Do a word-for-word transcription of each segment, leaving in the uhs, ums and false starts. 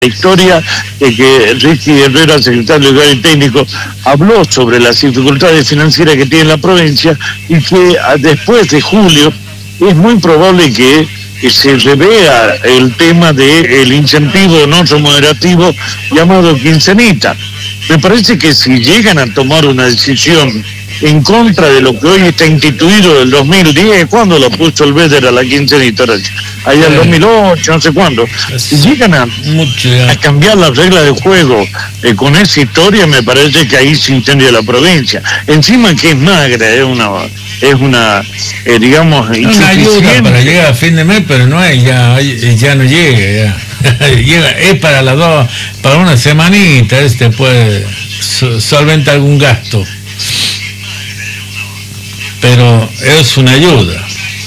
la historia de que Ricky Herrera, secretario legal y técnico, habló sobre las dificultades financieras que tiene la provincia y que después de julio es muy probable que, que se revea el tema del incentivo no remunerativo llamado quincenita. Me parece que si llegan a tomar una decisión en contra de lo que hoy está instituido del dos mil diez, ¿cuándo lo puso el Beder a la quincenita? Allá en dos mil ocho, no sé cuándo. Si llegan a, a cambiar las reglas de juego eh, con esa historia, me parece que ahí se incendia la provincia. Encima que es magra, es una, es una eh, digamos, es una ayuda para llegar a fin de mes, pero no es, ya, ya no llega, ya. llega, es para las dos, para una semanita, este puede solventar algún gasto. Pero es una ayuda.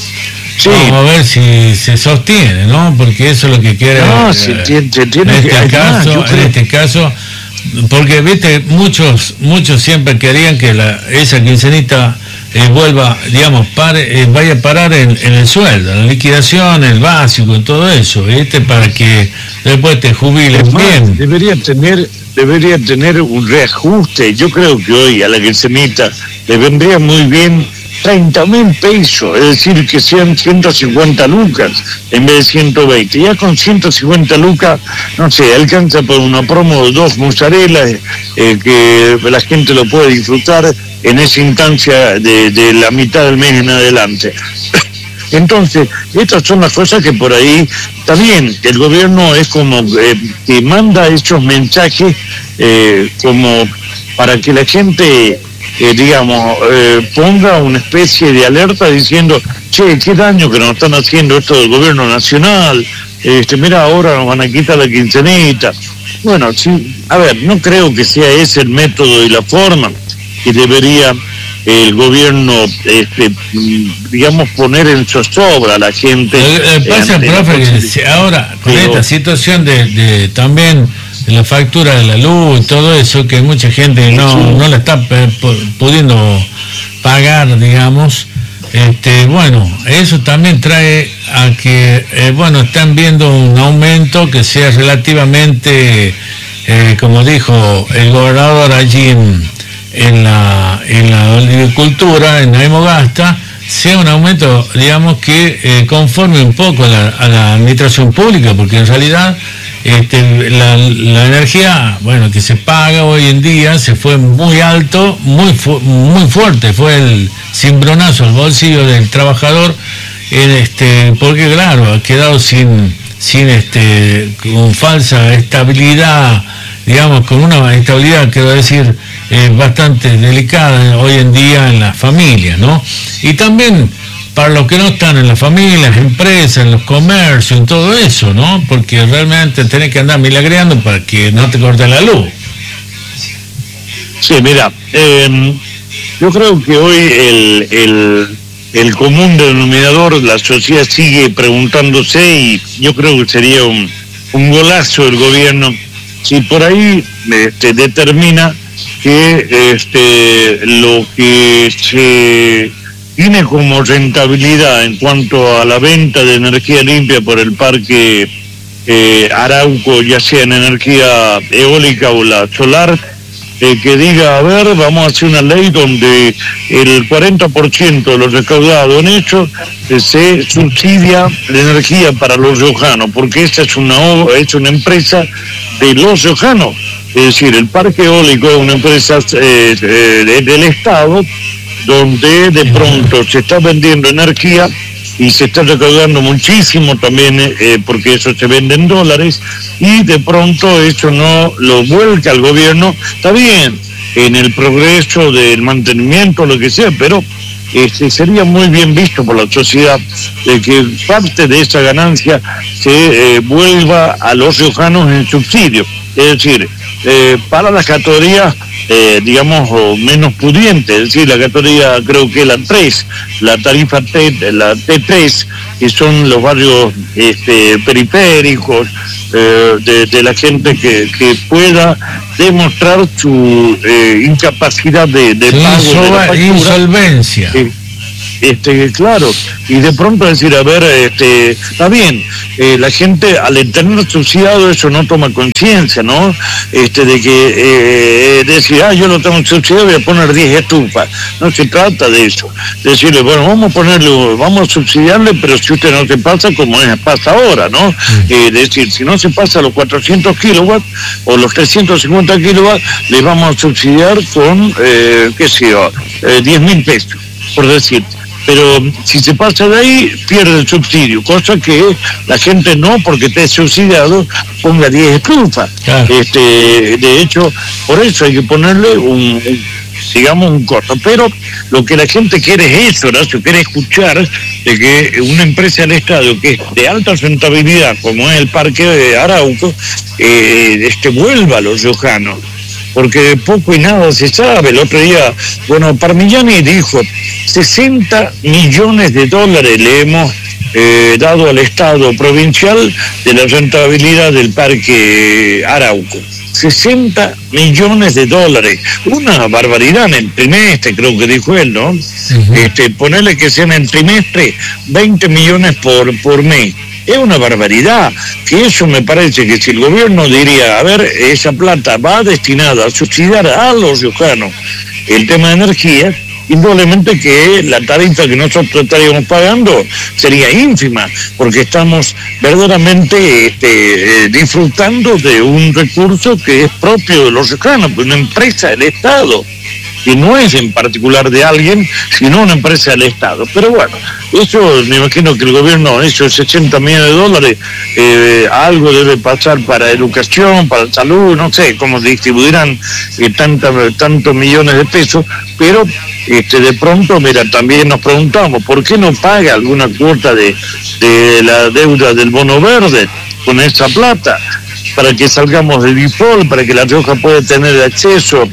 Sí. Vamos a ver si se sostiene, ¿no? Porque eso es lo que quiere. No, eh, se tiene, se tiene en este que, caso, más, en este caso, porque viste, muchos, muchos siempre querían que la, esa quincenita eh, vuelva, digamos, pare, eh, vaya a parar en, en el sueldo, en la liquidación, el básico, todo eso, ¿viste? Para que después te jubiles más, bien. Debería tener, debería tener un reajuste. Yo creo que hoy a la quincenita le vendría muy bien treinta mil pesos, es decir, que sean ciento cincuenta lucas en vez de ciento veinte. Ya con ciento cincuenta lucas, no sé, alcanza por una promo de dos mozzarella eh, que la gente lo puede disfrutar en esa instancia de, de la mitad del mes en adelante. Entonces, estas son las cosas que por ahí está bien, que el gobierno es como eh, que manda esos mensajes eh, como para que la gente... Eh, digamos, eh, ponga una especie de alerta diciendo, che, qué daño que nos están haciendo esto del gobierno nacional, este, mira, ahora nos van a quitar la quincenita. Bueno, sí, a ver, no creo que sea ese el método y la forma que debería el gobierno, este, digamos, poner en zozobra a la gente. Eh, pasa, eh, profe, que ahora, con pero, esta situación de, de también... la factura de la luz y todo eso, que mucha gente no, no la está pudiendo pagar, digamos, este, bueno, eso también trae a que, eh, bueno, están viendo un aumento que sea relativamente, eh, como dijo el gobernador allí en, en la en la agricultura, en Aymogasta, sea un aumento, digamos, que eh, conforme un poco a la, a la administración pública, porque en realidad Este, la, la energía, bueno, que se paga hoy en día se fue muy alto, muy fu muy fuerte, fue el cimbronazo al bolsillo del trabajador, en este, porque claro, ha quedado sin, sin este, con falsa estabilidad, digamos, con una estabilidad, quiero decir, eh, bastante delicada hoy en día en las familias, ¿no? Y también para los que no están en las familias, las empresas, en los comercios, en todo eso, ¿no? Porque realmente tenés que andar milagreando para que no te corte la luz. Sí, mira, eh, yo creo que hoy el, el, el común denominador, la sociedad sigue preguntándose, y yo creo que sería un, un golazo del gobierno si por ahí este, determina que este, lo que se... tiene como rentabilidad en cuanto a la venta de energía limpia por el parque eh, Arauco, ya sea en energía eólica o la solar, eh, que diga, a ver, vamos a hacer una ley donde el cuarenta por ciento de lo recaudado en eso eh, se subsidia la energía para los riojanos, porque esa es una, es una empresa de los riojanos, es decir, el parque eólico es una empresa eh, eh, del Estado, donde de pronto se está vendiendo energía y se está recaudando muchísimo también, eh, porque eso se vende en dólares, y de pronto eso no lo vuelca al gobierno. Está bien, en el progreso del mantenimiento, lo que sea, pero este, sería muy bien visto por la sociedad de que parte de esa ganancia se eh, vuelva a los riojanos en subsidio. Es decir, eh, para las categorías, eh, digamos, menos pudientes, es decir, la categoría, creo que la tres, la tarifa T, la T tres, que son los barrios este, periféricos, eh, de, de la gente que, que pueda demostrar su eh, incapacidad de, de sí, pago de la factura. Insolvencia. Eh, Este, claro, y de pronto decir, a ver, este, está bien, eh, la gente al tener subsidiado eso no toma conciencia, ¿no? Este, de que eh, decir, ah, yo lo tengo subsidiado, voy a poner diez estufas. No se trata de eso. Decirle, bueno, vamos a ponerle, vamos a subsidiarle, pero si usted no se pasa como es, pasa ahora, ¿no? Es eh, decir, si no se pasa los cuatrocientos kilowatts o los trescientos cincuenta kilowatts, le vamos a subsidiar con, eh, qué sé yo, eh, diez mil pesos, por decir. Pero si se pasa de ahí, pierde el subsidio, cosa que la gente no, porque esté subsidiado, ponga diez estufas. Claro. Este, de hecho, por eso hay que ponerle un, un, digamos, un corto. Pero lo que la gente quiere es eso, Horacio, quiere escuchar de que una empresa del Estado que es de alta rentabilidad, como es el Parque de Arauco, eh, este, vuelva a los riojanos. Porque de poco y nada se sabe. El otro día, bueno, Parmigiani dijo, sesenta millones de dólares le hemos eh, dado al Estado provincial de la rentabilidad del Parque Arauco. sesenta millones de dólares, una barbaridad en el trimestre, creo que dijo él, ¿no? Uh-huh. Este, ponerle que sea en el trimestre veinte millones por, por mes. Es una barbaridad, que eso me parece que si el gobierno diría, a ver, esa plata va destinada a subsidiar a los riojanos el tema de energía, indudablemente que la tarifa que nosotros estaríamos pagando sería ínfima, porque estamos verdaderamente este, eh, disfrutando de un recurso que es propio de los riojanos, una empresa del Estado, que no es en particular de alguien, sino una empresa del Estado. Pero bueno, eso me imagino que el gobierno, esos sesenta millones de dólares, eh, algo debe pasar para educación, para salud, no sé cómo se distribuirán eh, tantos tantos millones de pesos, pero este, de pronto, mira, también nos preguntamos, ¿por qué no paga alguna cuota de, de la deuda del bono verde con esa plata? Para que salgamos del default, para que La Rioja pueda tener acceso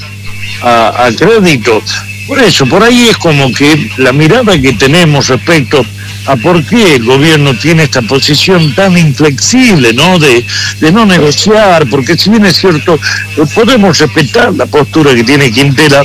A, a crédito. Por eso, por ahí es como que la mirada que tenemos respecto a por qué el gobierno tiene esta posición tan inflexible, ¿no? De, de no negociar, porque si bien es cierto, podemos respetar la postura que tiene Quintela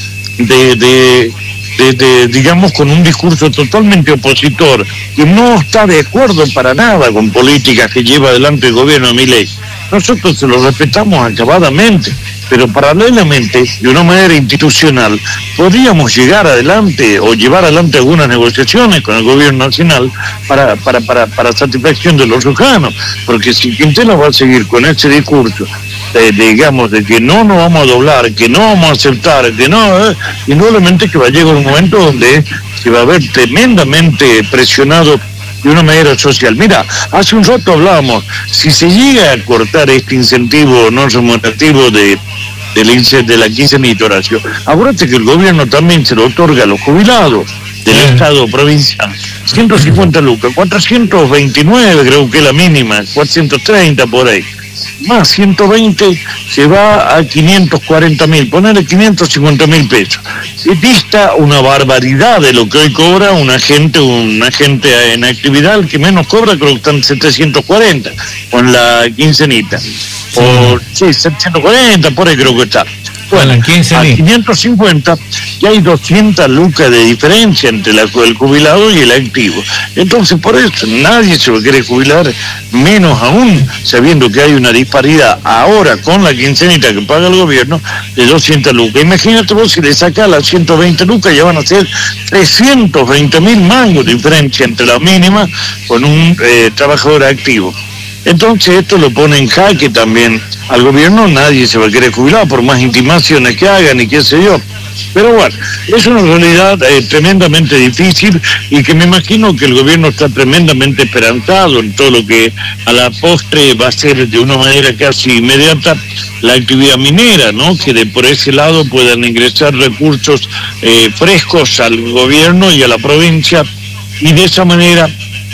de, de, de, de digamos, con un discurso totalmente opositor, que no está de acuerdo para nada con políticas que lleva adelante el gobierno de Milei. Nosotros se lo respetamos acabadamente, pero paralelamente, de una manera institucional, podríamos llegar adelante o llevar adelante algunas negociaciones con el gobierno nacional para para para, para satisfacción de los riojanos, porque si Quintela va a seguir con ese discurso, eh, digamos, de que no nos vamos a doblar, que no vamos a aceptar, que no, eh, indudablemente que va a llegar un momento donde se va a ver tremendamente presionado de una manera social. Mira, hace un rato hablábamos, si se llega a cortar este incentivo no remunerativo de, de, de la quincenita, Horacio, acuérdate que el gobierno también se lo otorga a los jubilados del eh. Estado provincial, ciento cincuenta lucas, cuatrocientos veintinueve creo que es la mínima, cuatrocientos treinta por ahí, más ciento veinte se va a quinientos cuarenta mil, ponerle quinientos cincuenta mil pesos. Y dista una barbaridad de lo que hoy cobra un agente, un agente en actividad, el que menos cobra creo que están setecientos cuarenta con la quincenita. O sí, setecientos cuarenta, por ahí creo que está. Bueno, a quinientos cincuenta ya hay doscientas lucas de diferencia entre la, el jubilado y el activo. Entonces, por eso nadie se lo quiere jubilar, menos aún sabiendo que hay una disparidad ahora con la quincenita que paga el gobierno de doscientas lucas. Imagínate vos, si le sacas las ciento veinte lucas, ya van a ser trescientos veinte mil mangos de diferencia entre la mínima con un eh, trabajador activo. Entonces esto lo pone en jaque también al gobierno, nadie se va a querer jubilar por más intimaciones que hagan y qué sé yo. Pero bueno, es una realidad eh, tremendamente difícil y que me imagino que el gobierno está tremendamente esperanzado en todo lo que a la postre va a ser de una manera casi inmediata la actividad minera, ¿no? Que de por ese lado puedan ingresar recursos eh, frescos al gobierno y a la provincia y de esa manera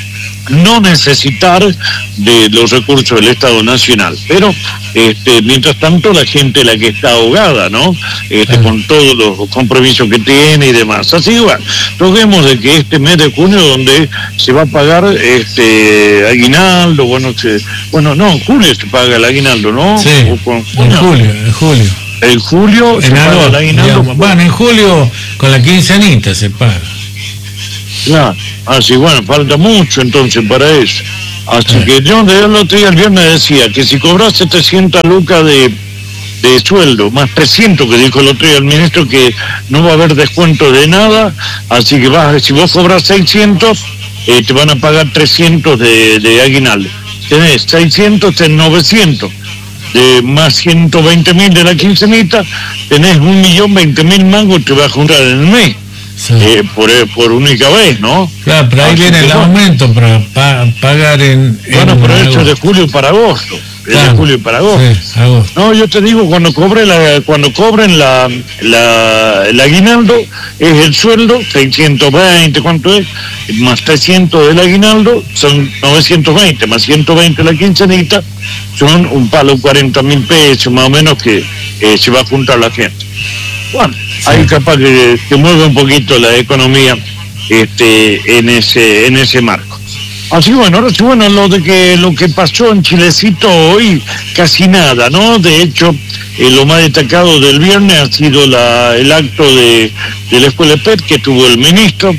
no necesitar de los recursos del Estado Nacional. Pero este, mientras tanto la gente la que está ahogada, ¿no? Este, con todos los compromisos que tiene y demás. Así que bueno, roguemos de que este mes de junio, donde se va a pagar este aguinaldo, bueno, se, bueno no, en julio se paga el aguinaldo, ¿no? Sí, en julio, en julio. En julio se en paga el aguinaldo. Digamos, bueno, en julio con la quincenita se paga. Claro, así bueno, falta mucho entonces para eso. Así eh. que yo el otro día, el viernes, decía que si cobras setecientas lucas de, de sueldo, más trescientos que dijo el otro día el ministro, que no va a haber descuento de nada, así que vas, si vos cobras seiscientos, eh, te van a pagar trescientos de, de aguinaldo. Tenés seiscientos, tenés novecientos. De más ciento veinte mil de la quincenita, tenés un millón veinte mil mangos, te vas a juntar en el mes. Sí. Eh, por, por única vez, ¿no? Claro, pero ahí Así viene el no. aumento para pa, pagar en... Bueno, en pero eso es de julio para agosto. Es claro. de julio para agosto. Sí, agosto. No, yo te digo, cuando cobre la, cuando cobren la, la, el aguinaldo, es el sueldo, seiscientos veinte, ¿cuánto es? Más trescientos del aguinaldo, son novecientos veinte, más ciento veinte la quincenita, son un palo cuarenta mil pesos, más o menos, que eh, se va a juntar la gente. Bueno, sí. Ahí capaz que, que mueve un poquito la economía este, en ese en ese marco. Así bueno, ahora sí, bueno, lo de que lo que pasó en Chilecito hoy, casi nada, ¿no? De hecho, eh, lo más destacado del viernes ha sido la, el acto de, de la escuela P E T que tuvo el ministro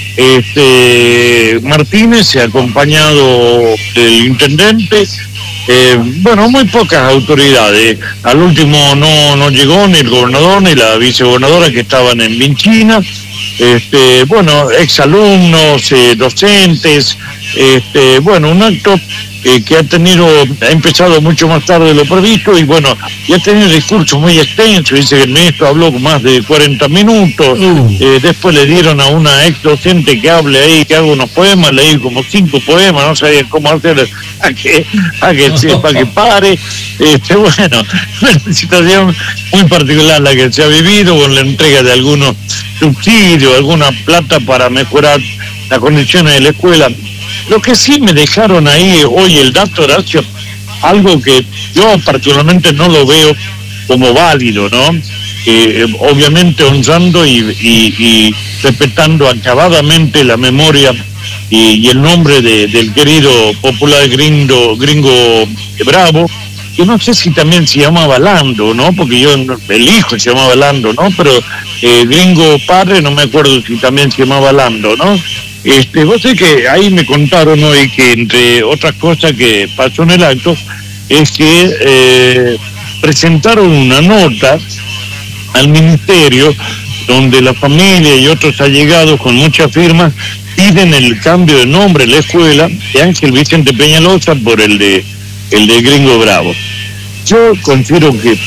este Martínez, acompañado del intendente. Eh, bueno, muy pocas autoridades. Al último no no llegó ni el gobernador ni la vicegobernadora, que estaban en Vinchina. Este, bueno, exalumnos, eh, docentes, este, bueno, un acto eh, que ha tenido, ha empezado mucho más tarde de lo previsto y bueno, y ha tenido un discurso muy extenso. Dice que el ministro habló más de cuarenta minutos, uh. eh, después le dieron a una ex docente que hable ahí, que haga unos poemas, leí como cinco poemas, no sabía cómo hacer a que, a que sepa que pare. Este, bueno, una situación muy particular la que se ha vivido, con la entrega de algunos subsidios, alguna plata para mejorar las condiciones de la escuela. Lo que sí me dejaron ahí hoy el dato, Horacio, algo que yo particularmente no lo veo como válido, ¿no? Eh, obviamente honrando y, y, y respetando acabadamente la memoria y, y el nombre de, del querido popular gringo, gringo Bravo, que no sé si también se llamaba Lando, ¿no? Porque yo, el hijo se llamaba Lando, ¿no? Pero eh, gringo padre, no me acuerdo si también se llamaba Lando, ¿no? Este, vos sé que ahí me contaron hoy que entre otras cosas que pasó en el acto es que eh, presentaron una nota al ministerio donde la familia y otros allegados con muchas firmas piden el cambio de nombre de la escuela de Ángel Vicente Peñalosa por el de el de Gringo Bravo. Yo considero que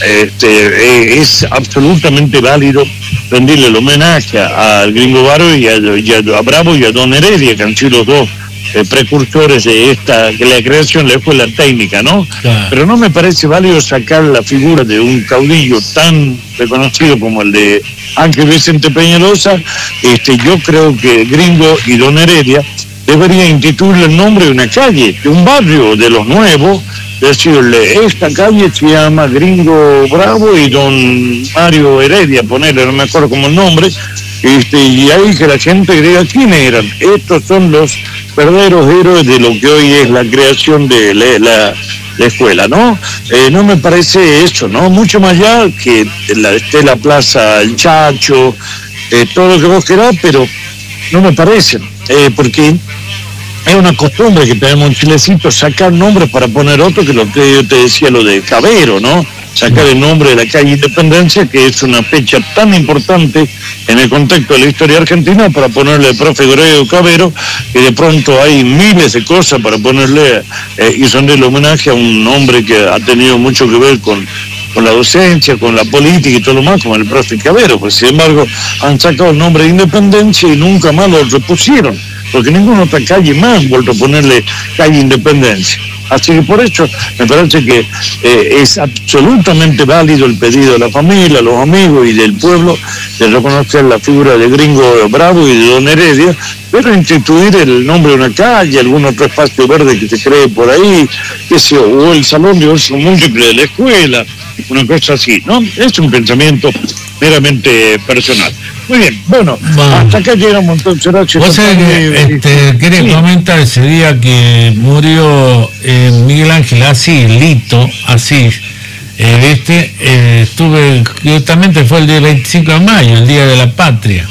este, es absolutamente válido rendirle el homenaje al Gringo Bravo y a, y a, a Bravo y a Don Heredia, que han sido los dos eh, precursores de esta, de la creación de la escuela técnica, ¿no? Claro. Pero no me parece válido sacar la figura de un caudillo tan reconocido como el de Ángel Vicente Peñalosa. Este, yo creo que Gringo y Don Heredia debería instituirle el nombre de una calle, de un barrio de los nuevos, decirle, esta calle se llama Gringo Bravo y Don Mario Heredia, ponerle, no me acuerdo como el nombre, este, y ahí que la gente diga quiénes eran. Estos son los verdaderos héroes de lo que hoy es la creación de la, la, la escuela, ¿no? Eh, no me parece eso, ¿no? Mucho más allá que la, esté la Plaza El Chacho, eh, todo lo que vos querás, pero no me parece, eh, porque es una costumbre que tenemos en Chilecito, sacar nombres para poner otro, que lo que yo te decía, lo de Cabero, ¿no? Sacar el nombre de la calle Independencia, que es una fecha tan importante en el contexto de la historia argentina, para ponerle el profe Gregorio Cabero, que de pronto hay miles de cosas para ponerle eh, y rendirle homenaje a un hombre que ha tenido mucho que ver con, con la docencia, con la política y todo lo más, como el profe Cabero. Pues sin embargo han sacado el nombre de Independencia y nunca más lo repusieron, porque ninguna otra calle más ha vuelto a ponerle calle Independencia. Así que por eso me parece que eh, es absolutamente válido el pedido de la familia, los amigos y del pueblo de reconocer la figura de Gringo Bravo y de Don Heredia, pero instituir el nombre de una calle, algún otro espacio verde que se cree por ahí, que sea, o el salón de uso múltiple de la escuela, una cosa así, ¿no? Es un pensamiento meramente personal. Muy bien, bueno, bueno, hasta acá llegamos entonces, Horacio. Vos sabés que este, quería sí. comentar ese día que murió eh, Miguel Ángel Asís, Lito Asís, eh, ¿viste? Eh, estuve, justamente fue el día veinticinco de mayo, el Día de la Patria,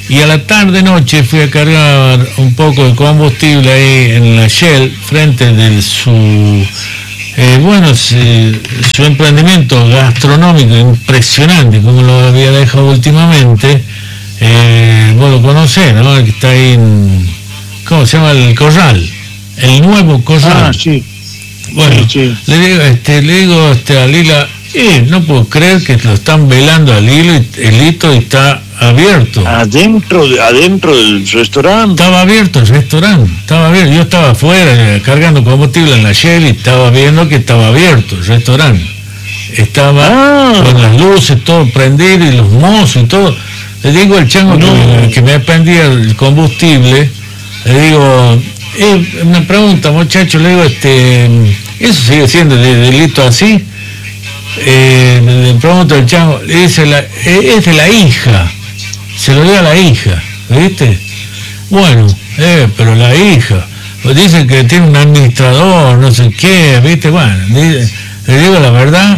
Y a la tarde-noche fui a cargar un poco de combustible ahí en la Shell, frente de su, eh, bueno, su, su emprendimiento gastronómico impresionante, como lo había dejado últimamente. Eh, vos lo conocés, ¿no? El que está ahí en, ¿cómo se llama? El Corral, el nuevo Corral. Ah, sí. Bueno, sí, sí. le digo, este, le digo este, a Lila, eh, no puedo creer que lo están velando al hilo y el hito está abierto. Adentro, adentro del restaurante. Estaba abierto el restaurante, estaba abierto. Yo estaba afuera cargando combustible en la Shell y estaba viendo que estaba abierto el restaurante. Estaba ah. con las luces, todo prendido y los mozos y todo. Le digo al chango no. que, que me pendía el combustible, le digo, eh, me pregunta, muchacho, le digo, este, ¿eso sigue siendo de delito así? Eh, le pregunto al chango, le dice, la, eh, es de la hija, se lo dio a la hija, ¿viste? Bueno, eh, pero la hija, pues dice que tiene un administrador, no sé qué, ¿viste? Bueno, le, le digo la verdad,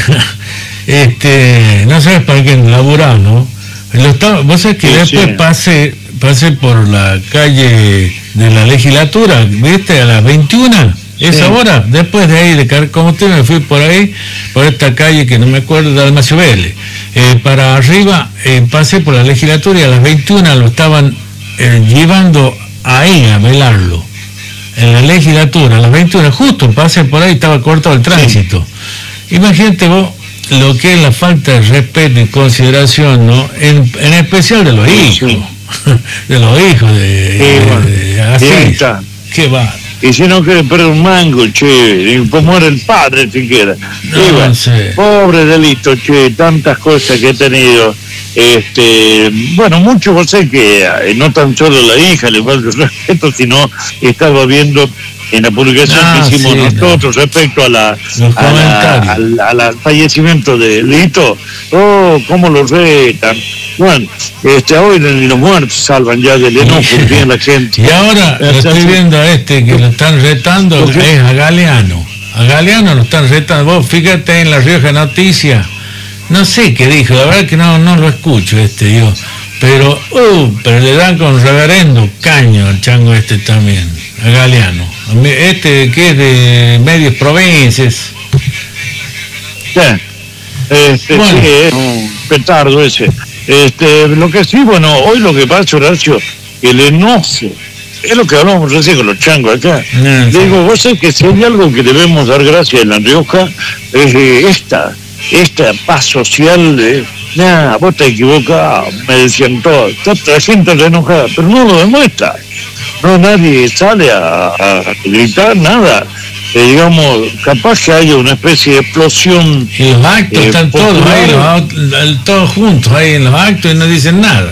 este, no sabes para qué laburar, ¿no? Lo estaba, vos sabés que sí, después sí. pasé, pasé por la calle de la legislatura, ¿viste? A las veintiuna, esa sí. hora, después de ahí, de cargar combustible, me fui por ahí, por esta calle que no me acuerdo, de Dalmacio Vélez. Eh, para arriba, eh, pasé por la legislatura y a las veintiuna lo estaban eh, llevando ahí a velarlo, en la legislatura, a las veintiuna, justo pasé por ahí, estaba cortado el tránsito. Sí. Imagínate vos lo que es la falta de respeto y consideración, ¿no? En, en especial de los hijos, sí. de los hijos de, sí, de, bueno, de, de Asís. Qué va. Y si no quiere perder un mango, che, y pues muere el padre siquiera. No, bueno, sé. Pobre delito, che, tantas cosas que he tenido. Este, bueno, mucho vos sé que eh, no tan solo la hija le falta el respeto, sino estaba viendo en la publicación no, que hicimos sí, nosotros no. respecto a la, a la al, al fallecimiento de Lito, oh, cómo lo retan. Bueno, este, hoy ni los muertos salvan ya del enojo que tiene la gente. Y ahora lo estoy viendo a este que lo están retando, es a Galeano. A Galeano lo están retando. Vos fíjate en La Rioja Noticias, no sé qué dijo, la verdad que no, no lo escucho este yo, pero, uh, pero le dan con reverendo caño al chango este también, a Galeano. Este que es de medios provincias. Sí, este, bueno. Sí, es un petardo ese. Este, lo que sí, bueno, hoy lo que pasa, Horacio, el enojo, es lo que hablamos recién con los changos acá. No, sí. Digo, vos sabés que si hay algo que debemos dar gracias en La Rioja, es eh, esta, esta paz social de, nah, vos te equivocás, me decían todos, la gente está enojada, pero no lo demuestra. No, nadie sale a, a gritar nada. Eh, digamos, capaz que haya una especie de explosión. Y los actos eh, están popular. todos ahí, los, todos juntos ahí en los actos y no dicen nada.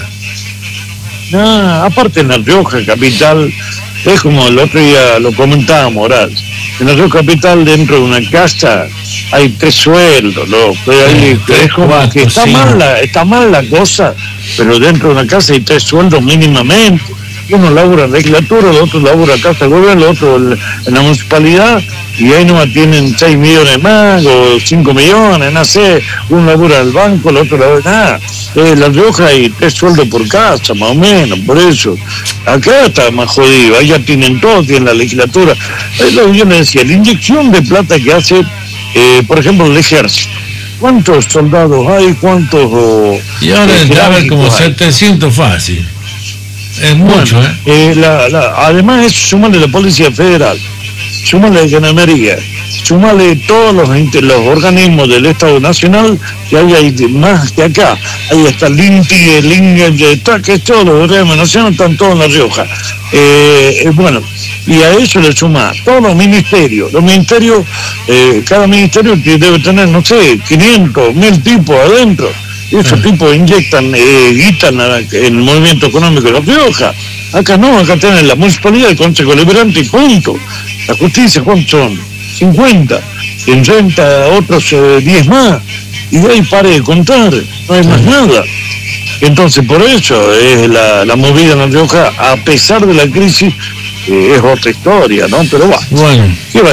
No, aparte en La Rioja capital, es como el otro día lo comentábamos, Horacio. En La Rioja capital, dentro de una casa, hay tres sueldos, loco. Hay, sí, es como cuatro, que está, sí. mal la, está mal la cosa, pero dentro de una casa hay tres sueldos mínimamente. Uno labura en la legislatura, el otro labura casa del gobierno, el otro en la municipalidad, y ahí nomás tienen seis millones más, o cinco millones, no sé, uno labura en el banco, el otro labura nada. En La Rioja hay tres sueldos por casa, más o menos, por eso. Acá está más jodido, allá tienen todo, tienen la legislatura. Es lo que yo les decía, la inyección de plata que hace, eh, por ejemplo, el ejército. ¿Cuántos soldados hay? ¿Cuántos? Oh, y ahora debe haber como setecientos fácil. Es mucho, bueno, ¿eh? eh la, la, además, eso súmale la Policía Federal, súmale la Gendarmería, súmale todos los, los organismos del Estado Nacional, que hay, hay más que acá. Ahí está el INTI, el INGE, que todos los organismos nacionales están todos en La Rioja. Eh, eh, bueno, y a eso le suma todos los ministerios. Los ministerios, eh, cada ministerio que debe tener, no sé, quinientos, mil tipos adentro. Y esos tipos inyectan, eh, guitan en el movimiento económico de La Rioja. Acá no, acá tienen la municipalidad, el Consejo Liberante y punto. La justicia, ¿cuántos son? cincuenta. En renta otros eh, diez más. Y de ahí pare de contar, no hay más nada. Entonces, por eso es la, la movida en La Rioja, a pesar de la crisis, eh, es otra historia, ¿no? Pero va, bueno, ¿qué va a ser?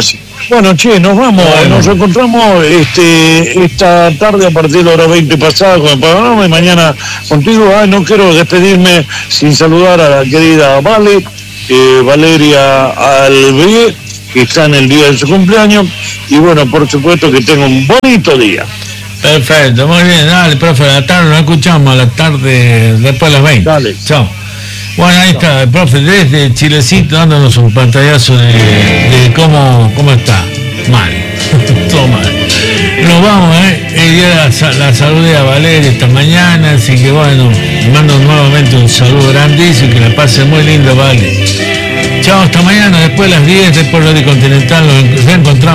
Bueno, che, nos vamos, bueno. Nos encontramos este, esta tarde a partir de la hora veinte pasada con el programa y mañana contigo. Ah, no quiero despedirme sin saludar a la querida Vale, eh, Valeria Albrié, que está en el día de su cumpleaños, y bueno, por supuesto que tenga un bonito día. Perfecto, muy bien, dale, profe, a la tarde nos escuchamos, a la tarde después de las veinte. Dale. Chao. Bueno, ahí está el profe desde Chilecito dándonos un pantallazo de, de cómo, cómo está. Mal, todo mal. Nos vamos, ¿eh? La, la saludé a Valeria esta mañana, así que bueno, le mando nuevamente un saludo grandísimo y que la pase muy lindo, Vale. Chao, hasta mañana, después de las diez, después de Continental, nos reencontramos.